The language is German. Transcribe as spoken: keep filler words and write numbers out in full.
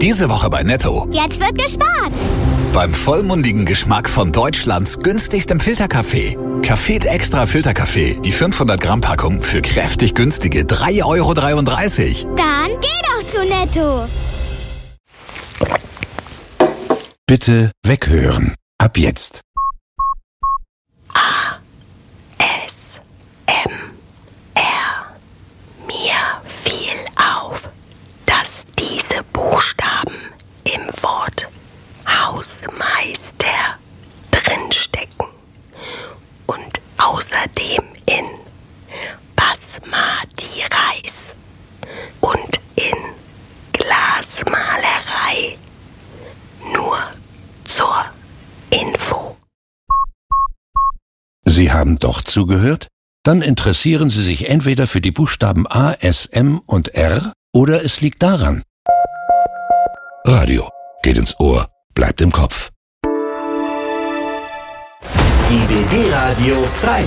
Diese Woche bei Netto. Jetzt wird gespart. Beim vollmundigen Geschmack von Deutschlands günstigstem Filterkaffee. Café Extra Filterkaffee. Die fünfhundert Gramm Packung für kräftig günstige drei Euro dreiunddreißig. Dann geh doch zu Netto. Bitte weghören. Ab jetzt. A. S. M. R. Mir fiel auf, dass diese Buchstaben im Wort Hausmeister drinstecken und außerdem in Basmati-Reis und in Glasmalerei. Nur zur Info. Sie haben doch zugehört? Dann interessieren Sie sich entweder für die Buchstaben A, S, M und R oder es liegt daran. Radio geht ins Ohr, bleibt im Kopf. Die B B Radio Frei.